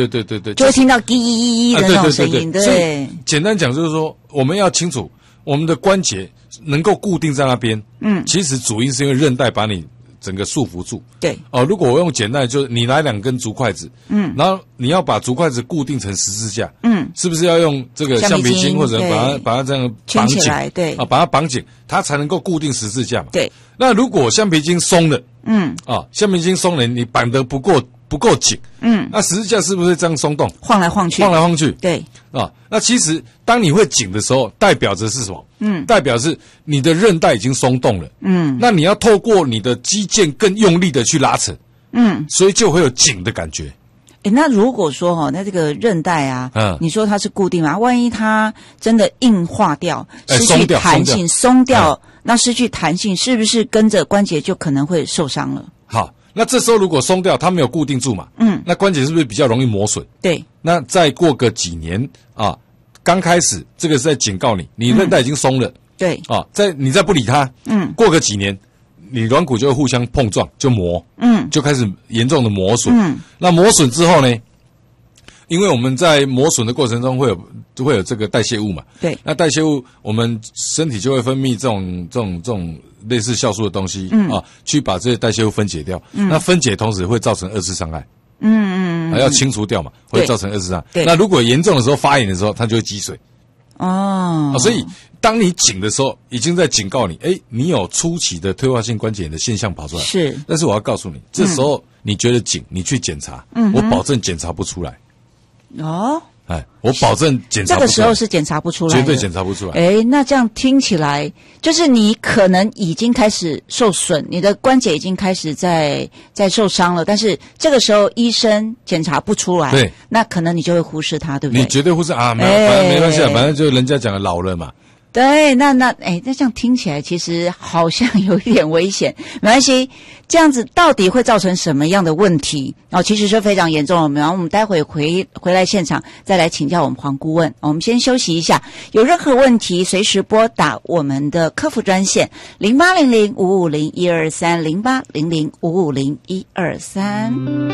对， 就会听到滴的那种声音，对。 所以简单讲就是说，我们要清楚我们的关节能够固定在那边，其实主因是因为韧带把你整个束缚住。 对。 如果我用简单的，就是你拿2根竹筷子，然后你要把竹筷子固定成十字架，是不是要用这个橡皮筋或者把它这样绑紧？ 对。 把它绑紧，它才能够固定十字架嘛。 对。 那如果橡皮筋松了，橡皮筋松了，你绑得不够紧，那十字架是不是这样松动？ 晃来晃去。对。 那其实当你会紧的时候，代表着是什么？代表是你的韧带已经松动了。那你要透过你的肌腱更用力的去拉扯。所以就会有紧的感觉。 那如果说那这个韧带啊，你说它是固定嘛？万一它真的硬化掉，失去弹性，松掉，那失去弹性，是不是跟着关节就可能会受伤了？ 好，那这时候如果松掉，它没有固定住嘛，那关节是不是比较容易磨损？ 对。 那再过个几年啊，刚开始这个是在警告你，你韧带已经松了， 对啊，你再不理它，过个几年，你软骨就会互相碰撞，就磨，就开始严重的磨损。那磨损之后呢？因为我们在磨损的过程中会有这个代谢物嘛， 对， 那代谢物我们身体就会分泌这种类似酵素的东西去把这些代谢物分解掉。那分解同时会造成二次伤害，要清除掉嘛，会造成二次伤害。那如果严重的时候发炎的时候，它就会积水。所以当你紧的时候，已经在警告你，你有初期的退化性关节炎的现象跑出来。 是， 但是我要告诉你，这时候你觉得紧，你去检查，我保证检查不出来。我保证检查不出来。这个时候是检查不出来的， 绝对检查不出来。 那这样听起来，就是你可能已经开始受损，你的关节已经开始在受伤了，但是这个时候医生检查不出来， 对， 那可能你就会忽视它，对不对？ 你绝对忽视啊，反正没关系，反正就人家讲的老了嘛。 对，那这样听起来其实好像有一点危险。没关系，这样子到底会造成什么样的问题？其实是非常严重的。然后我们待会回来现场再来请教我们黄顾问。我们先休息一下，有任何问题随时拨打我们的客服专线0800550123 0800550123。